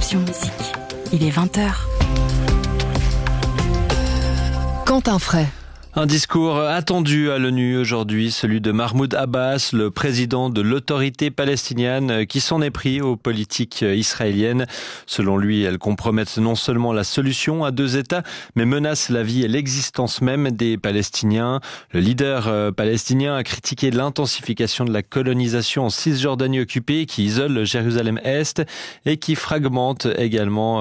Option Musique. Il est 20h. Quentin Fray. Un discours attendu à l'ONU aujourd'hui, celui de Mahmoud Abbas, le président de l'autorité palestinienne, qui s'en est pris aux politiques israéliennes. Selon lui, elles compromettent non seulement la solution à deux États, mais menacent la vie et l'existence même des Palestiniens. Le leader palestinien a critiqué l'intensification de la colonisation en Cisjordanie occupée, qui isole Jérusalem-Est et qui fragmente également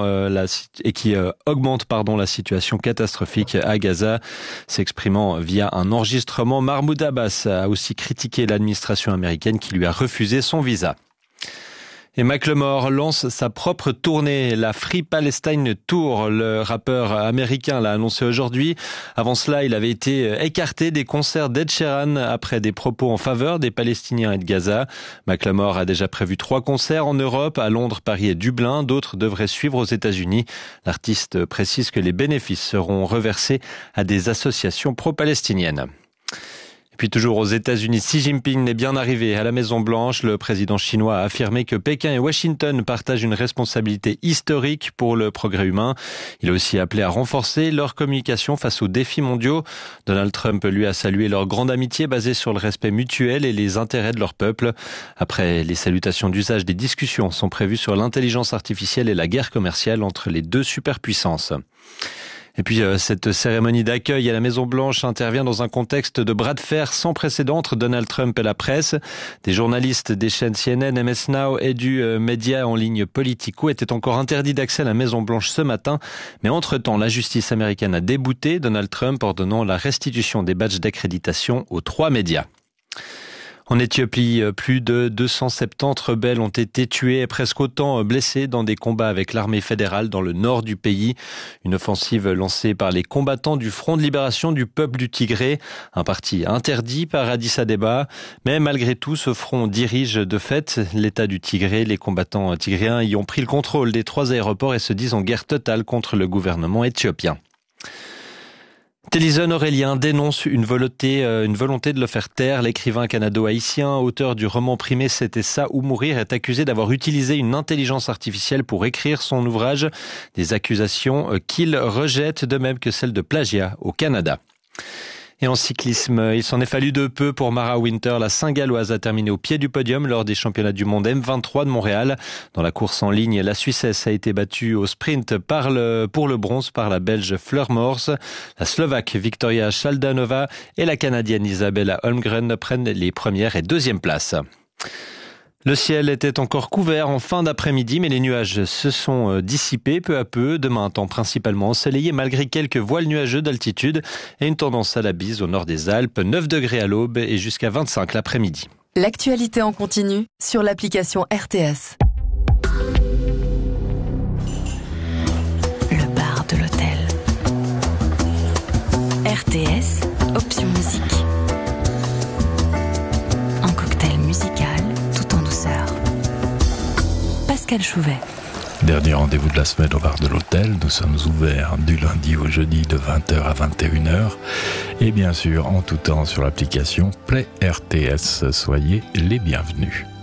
augmente la situation catastrophique à Gaza. S'exprimant via un enregistrement, Mahmoud Abbas a aussi critiqué l'administration américaine qui lui a refusé son visa. Et Macklemore lance sa propre tournée, la Free Palestine Tour. Le rappeur américain l'a annoncé aujourd'hui. Avant cela, il avait été écarté des concerts d'Ed Sheeran après des propos en faveur des Palestiniens et de Gaza. Macklemore a déjà prévu 3 concerts en Europe, à Londres, Paris et Dublin. D'autres devraient suivre aux États-Unis. L'artiste précise que les bénéfices seront reversés à des associations pro-palestiniennes. Puis toujours aux États-Unis, Xi Jinping est bien arrivé à la Maison-Blanche. Le président chinois a affirmé que Pékin et Washington partagent une responsabilité historique pour le progrès humain. Il a aussi appelé à renforcer leur communication face aux défis mondiaux. Donald Trump, lui, a salué leur grande amitié basée sur le respect mutuel et les intérêts de leur peuple. Après, les salutations d'usage, des discussions sont prévues sur l'intelligence artificielle et la guerre commerciale entre les deux superpuissances. Et puis cette cérémonie d'accueil à la Maison-Blanche intervient dans un contexte de bras de fer sans précédent entre Donald Trump et la presse. Des journalistes des chaînes CNN, MS Now et du média en ligne Politico étaient encore interdits d'accès à la Maison-Blanche ce matin. Mais entre-temps, la justice américaine a débouté Donald Trump, ordonnant la restitution des badges d'accréditation aux 3 médias. En Éthiopie, plus de 270 rebelles ont été tués et presque autant blessés dans des combats avec l'armée fédérale dans le nord du pays. Une offensive lancée par les combattants du Front de libération du peuple du Tigré, un parti interdit par Addis Abeba. Mais malgré tout, ce front dirige de fait l'État du Tigré. Les combattants tigréens y ont pris le contrôle des 3 aéroports et se disent en guerre totale contre le gouvernement éthiopien. Téléson Aurélien dénonce une volonté de le faire taire. L'écrivain canado-haïtien, auteur du roman primé C'était ça ou mourir, est accusé d'avoir utilisé une intelligence artificielle pour écrire son ouvrage. Des accusations qu'il rejette, de même que celles de plagiat au Canada. Et en cyclisme, il s'en est fallu de peu pour Mara Winter. La Saint-Galloise a terminé au pied du podium lors des championnats du monde M23 de Montréal. Dans la course en ligne, la Suissesse a été battue au sprint pour le bronze par la Belge Fleur Morse. La Slovaque Victoria Chaldanova et la Canadienne Isabella Holmgren prennent les premières et deuxièmes places. Le ciel était encore couvert en fin d'après-midi, mais les nuages se sont dissipés peu à peu. Demain, un temps principalement ensoleillé malgré quelques voiles nuageux d'altitude et une tendance à la bise au nord des Alpes. 9 degrés à l'aube et jusqu'à 25 l'après-midi. L'actualité en continu sur l'application RTS. Le bar de l'hôtel. RTS, Option Musique. Un cocktail musical tout en douceur. Pascal Chouvet. Dernier rendez-vous de la semaine au bar de l'hôtel. Nous sommes ouverts du lundi au jeudi de 20h à 21h. Et bien sûr, en tout temps sur l'application Play RTS. Soyez les bienvenus.